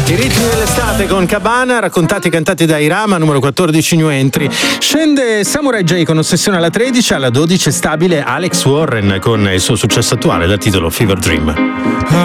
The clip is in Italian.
I ritmi dell'estate con Cabana, raccontati e cantati da Irama, numero 14 new entry. Scende Samurai J con Ossessione alla 13, alla 12 stabile Alex Warren con il suo successo attuale dal titolo Fever Dream.